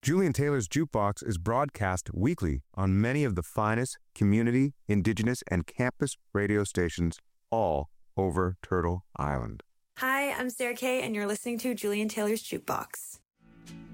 Julian Taylor's Jukebox is broadcast weekly on many of the finest community, indigenous, and campus radio stations all over Turtle Island. Hi, I'm Sarah Kay, and you're listening to Julian Taylor's Jukebox.